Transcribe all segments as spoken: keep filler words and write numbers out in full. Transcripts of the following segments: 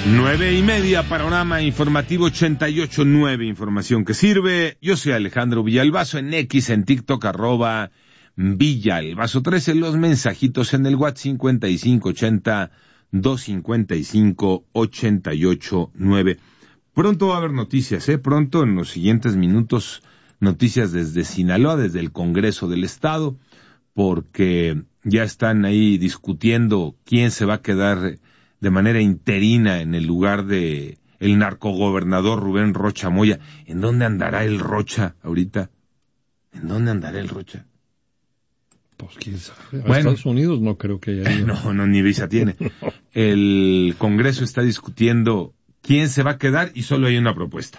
Nueve y media, panorama informativo ochenta y ocho nueve, información que sirve. Yo soy Alejandro Villalbazo, en X, en TikTok, arroba Villalbazo trece, los mensajitos en el WhatsApp cincuenta y cinco ochenta, doscientos cincuenta y cinco, ochenta y ocho nueve. Pronto va a haber noticias, ¿eh? Pronto, en los siguientes minutos, noticias desde Sinaloa, desde el Congreso del Estado, porque ya están ahí discutiendo quién se va a quedar de manera interina en el lugar de el narcogobernador Rubén Rocha Moya. ¿En dónde andará el Rocha ahorita? ¿En dónde andará el Rocha? Pues quién sabe. A Bueno, Estados Unidos no creo que haya ido. No, no, ni visa tiene. No. El Congreso está discutiendo quién se va a quedar y solo hay una propuesta.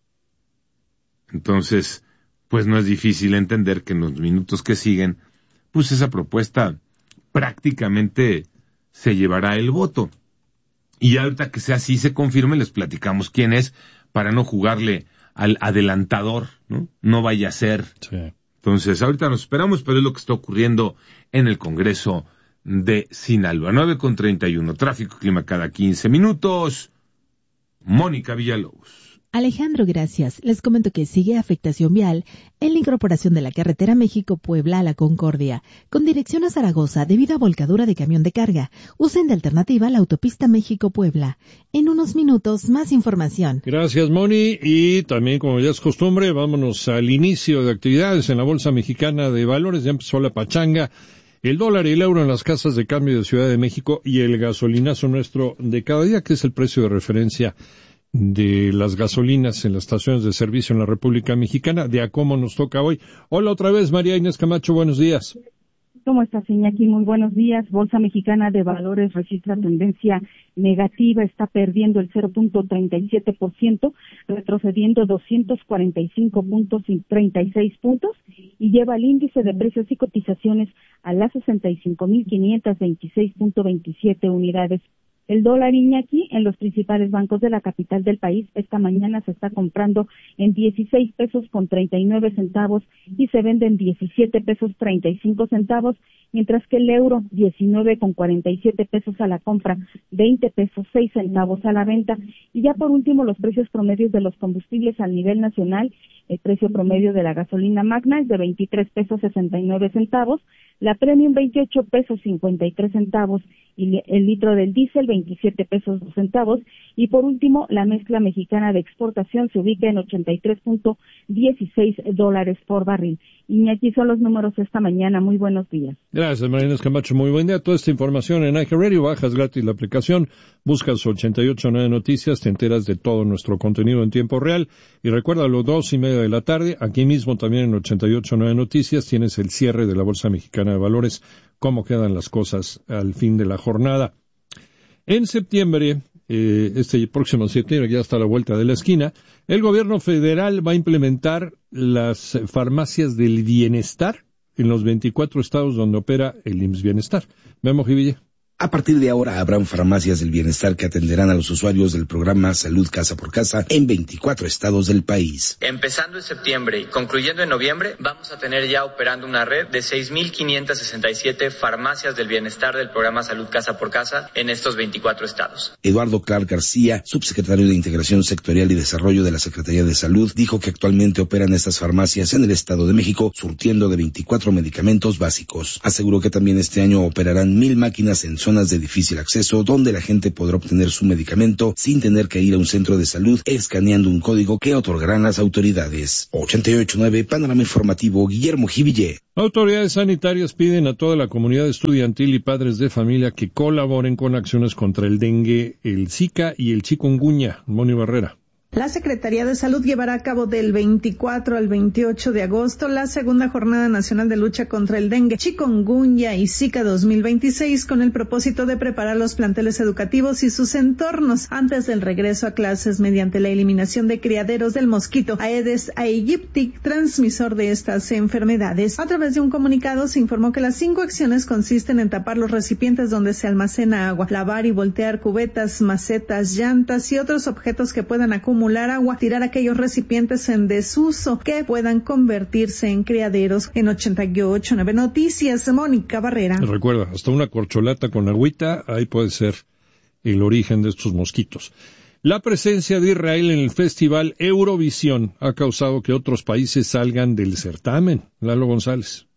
Entonces, pues no es difícil entender que en los minutos que siguen, pues esa propuesta prácticamente se llevará el voto. Y ahorita que sea así, se confirme, les platicamos quién es, para no jugarle al adelantador, ¿no? No vaya a ser. Sí. Entonces, ahorita nos esperamos, pero es lo que está ocurriendo en el Congreso de Sinaloa. nueve con treinta y uno, tráfico, clima cada quince minutos. Mónica Villalobos. Alejandro, gracias. Les comento que sigue afectación vial en la incorporación de la carretera México-Puebla a la Concordia, con dirección a Zaragoza debido a volcadura de camión de carga. Usen de alternativa la autopista México-Puebla. En unos minutos, más información. Gracias, Moni. Y también, como ya es costumbre, vámonos al inicio de actividades en la Bolsa Mexicana de Valores. Ya empezó la pachanga. El dólar y el euro en las casas de cambio de Ciudad de México y el gasolinazo nuestro de cada día, que es el precio de referencia de las gasolinas en las estaciones de servicio en la República Mexicana, de a cómo nos toca hoy. Hola otra vez, María Inés Camacho, buenos días. ¿Cómo estás, Iñaki? Muy buenos días. Bolsa Mexicana de Valores registra tendencia negativa, está perdiendo el cero punto treinta y siete por ciento, retrocediendo doscientos cuarenta y cinco puntos y treinta y seis puntos, y lleva el índice de precios y cotizaciones a las sesenta y cinco mil quinientos veintiséis punto veintisiete unidades. El dólar, Iñaki, en los principales bancos de la capital del país esta mañana se está comprando en dieciséis pesos con treinta y nueve centavos y se vende en diecisiete pesos treinta y cinco centavos, mientras que el euro diecinueve con cuarenta y siete pesos a la compra, veinte pesos seis centavos a la venta. Y ya por último, los precios promedios de los combustibles a nivel nacional. El precio promedio de la gasolina Magna es de veintitrés pesos sesenta y nueve centavos, la Premium veintiocho pesos cincuenta y tres centavos y el litro del diésel veintisiete pesos dos centavos. Y por último, la mezcla mexicana de exportación se ubica en ochenta y tres punto dieciséis dólares por barril. Y aquí son los números esta mañana. Muy buenos días. Gracias, María Inés Camacho. Muy buen día. Toda esta información en iHeartRadio. Bajas gratis la aplicación, buscas ochenta y ocho nueve Noticias, te enteras de todo nuestro contenido en tiempo real. Y recuerda, a las dos y media de la tarde, aquí mismo también en ochenta y ocho nueve Noticias, tienes el cierre de la Bolsa Mexicana de Valores, cómo quedan las cosas al fin de la jornada. En septiembre, eh, este próximo septiembre, ya está a la vuelta de la esquina, el gobierno federal va a implementar las farmacias del bienestar en los veinticuatro estados donde opera el I M S S Bienestar. Memo Jivilla. A partir de ahora habrán farmacias del bienestar que atenderán a los usuarios del programa Salud Casa por Casa en veinticuatro estados del país. Empezando en septiembre y concluyendo en noviembre, vamos a tener ya operando una red de seis mil quinientas sesenta y siete farmacias del bienestar del programa Salud Casa por Casa en estos veinticuatro estados. Eduardo Clark García, subsecretario de Integración Sectorial y Desarrollo de la Secretaría de Salud, dijo que actualmente operan estas farmacias en el Estado de México, surtiendo de veinticuatro medicamentos básicos. Aseguró que también este año operarán mil máquinas en zonas de difícil acceso donde la gente podrá obtener su medicamento sin tener que ir a un centro de salud escaneando un código que otorgarán las autoridades. ochenta y ocho nueve Panorama Informativo, Guillermo Jiville. Autoridades sanitarias piden a toda la comunidad estudiantil y padres de familia que colaboren con acciones contra el dengue, el Zika y el chikungunya. Moni Barrera. La Secretaría de Salud llevará a cabo del veinticuatro al veintiocho de agosto la segunda Jornada Nacional de Lucha contra el Dengue, Chikungunya y Zika dos mil veintiséis con el propósito de preparar los planteles educativos y sus entornos antes del regreso a clases mediante la eliminación de criaderos del mosquito Aedes aegypti, transmisor de estas enfermedades. A través de un comunicado se informó que las cinco acciones consisten en tapar los recipientes donde se almacena agua, lavar y voltear cubetas, macetas, llantas y otros objetos que puedan acumular agua, tirar aquellos recipientes en desuso que puedan convertirse en criaderos. En ochenta y ocho nueve Noticias, Mónica Barrera. Recuerda, hasta una corcholata con agüita, ahí puede ser el origen de estos mosquitos. La presencia de Israel en el Festival Eurovisión ha causado que otros países salgan del certamen. Lalo González.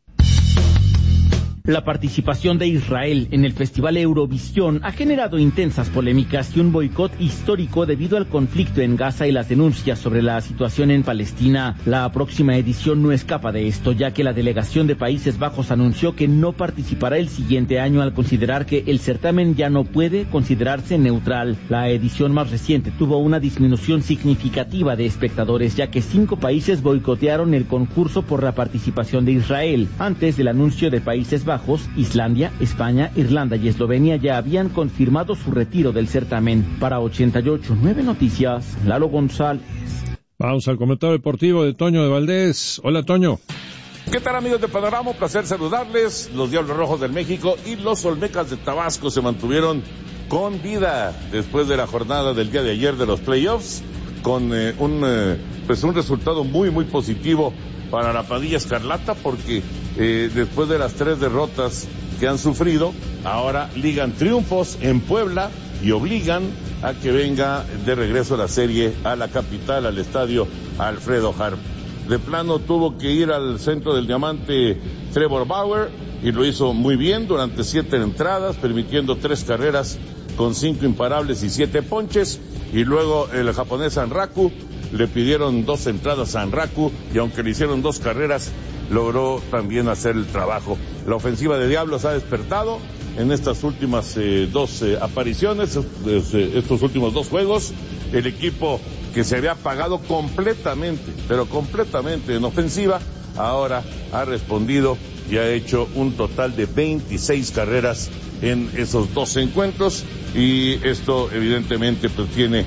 La participación de Israel en el Festival Eurovisión ha generado intensas polémicas y un boicot histórico debido al conflicto en Gaza y las denuncias sobre la situación en Palestina. La próxima edición no escapa de esto, ya que la delegación de Países Bajos anunció que no participará el siguiente año al considerar que el certamen ya no puede considerarse neutral. La edición más reciente tuvo una disminución significativa de espectadores, ya que cinco países boicotearon el concurso por la participación de Israel. Antes del anuncio de Países Bajos, Islandia, España, Irlanda y Eslovenia ya habían confirmado su retiro del certamen. Para ochenta y ocho punto nueve Noticias, Lalo González. Vamos al comentario deportivo de Toño de Valdés. Hola, Toño. ¿Qué tal, amigos de Panorama? Un placer saludarles. Los Diablos Rojos del México y los Olmecas de Tabasco se mantuvieron con vida después de la jornada del día de ayer de los playoffs, con eh, un, eh, pues un resultado muy, muy positivo para la Padilla Escarlata, porque eh, después de las tres derrotas que han sufrido, ahora ligan triunfos en Puebla y obligan a que venga de regreso la serie a la capital, al estadio Alfredo Harp. De plano tuvo que ir al centro del diamante Trevor Bauer y lo hizo muy bien durante siete entradas, permitiendo tres carreras con cinco imparables y siete ponches, y luego el japonés Sanraku le pidieron dos entradas a Sanraku y aunque le hicieron dos carreras, logró también hacer el trabajo. La ofensiva de Diablos ha despertado en estas últimas eh, dos eh, apariciones, eh, estos últimos dos juegos. El equipo que se había apagado completamente, pero completamente en ofensiva, ahora ha respondido y ha hecho un total de veintiséis carreras en esos dos encuentros, y esto evidentemente pues tiene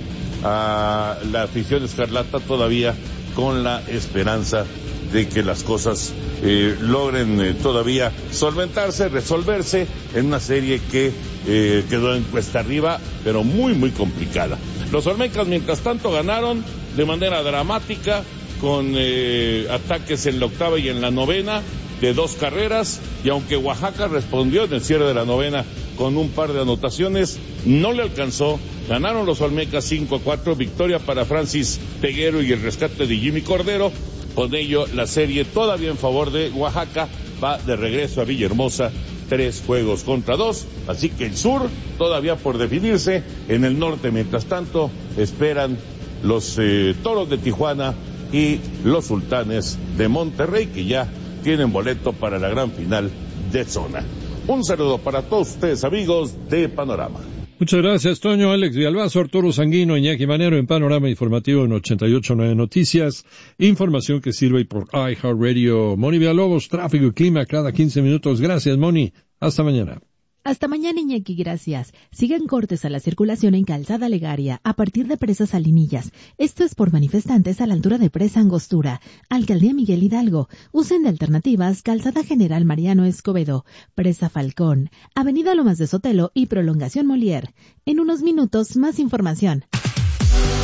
a la afición escarlata todavía con la esperanza de que las cosas eh, logren eh, todavía solventarse, resolverse en una serie que eh, quedó en cuesta arriba, pero muy muy complicada. Los Olmecas mientras tanto ganaron de manera dramática con eh, ataques en la octava y en la novena de dos carreras, y aunque Oaxaca respondió en el cierre de la novena con un par de anotaciones, no le alcanzó. Ganaron los Olmecas cinco a cuatro, victoria para Francis Peguero y el rescate de Jimmy Cordero. Con ello, la serie todavía en favor de Oaxaca va de regreso a Villahermosa, tres juegos contra dos, así que el sur todavía por definirse. En el norte, mientras tanto, esperan los eh, Toros de Tijuana y los Sultanes de Monterrey, que ya tienen boleto para la gran final de zona. Un saludo para todos ustedes, amigos de Panorama. Muchas gracias, Toño. Alex Villalbazo, Arturo Sanguino, Iñaki Manero en Panorama Informativo en ochenta y ocho punto nueve Noticias. Información que sirve por iHeartRadio. Moni Villalobos, tráfico y clima cada quince minutos. Gracias, Moni. Hasta mañana. Hasta mañana, Iñaki, gracias. Sigan cortes a la circulación en Calzada Legaria, a partir de Presa Salinillas. Esto es por manifestantes a la altura de Presa Angostura. Alcaldía Miguel Hidalgo. Usen de alternativas Calzada General Mariano Escobedo, Presa Falcón, Avenida Lomas de Sotelo y Prolongación Molière. En unos minutos, más información.